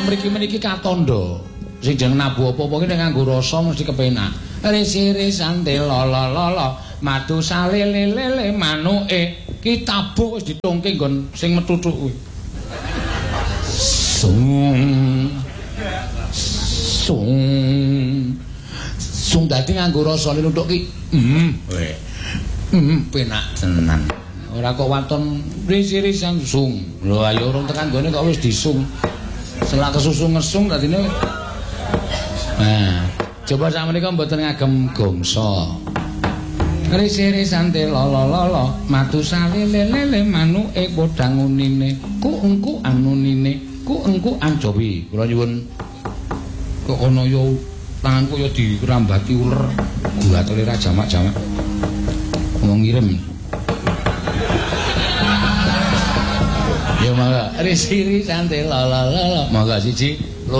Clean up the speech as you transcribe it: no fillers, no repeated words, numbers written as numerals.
ten mriki-mriki katandha. Sing jeneng nabu apa-apa ki nek nganggo rasa mesti kepenak. Risi-risan lolo madu salele manuke ki tabuh wis ditungke nggon sing metuthuk kuwi. Sung dadi nganggo rasane nuthuk ki. Penak tenan. Ora kok waton risi-risan sung. Lho ayo urung tekan gone kok wis disung. Selak kesusu ngesung dadine. Nah, coba sak menika mboten ngagem gongso. Risi-risan lolo madu salele manuke podang unine. Ku engku anunine. Ku engku anjowi. Kula nyuwun kok ana yo tanganku yo dirambati uler. Gua tole ra jamak-jamak. Wong ngirim. Ya mangga risi-risan lolo. Mangga siji